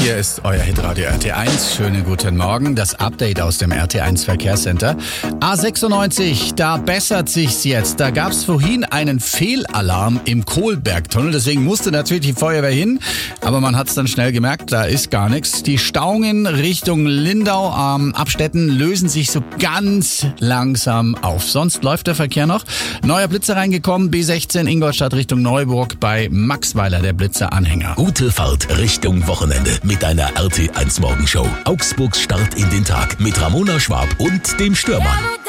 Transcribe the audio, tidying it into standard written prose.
Hier ist euer Hitradio RT1. Schönen guten Morgen. Das Update aus dem RT1 Verkehrscenter. A96, da bessert sich's jetzt. Da gab's vorhin einen Fehlalarm im Kohlbergtunnel. Deswegen musste natürlich die Feuerwehr hin. Aber man hat's dann schnell gemerkt, da ist gar nichts. Die Stauungen Richtung Lindau am Abstetten lösen sich so ganz langsam auf. Sonst läuft der Verkehr noch. Neuer Blitzer reingekommen. B16 Ingolstadt Richtung Neuburg bei Maxweiler, der Blitzer-Anhänger. Gute Fahrt Richtung Wochenende mit einer RT1 Morgenshow. Augsburgs Start in den Tag mit Ramona Schwab und dem Stürmann.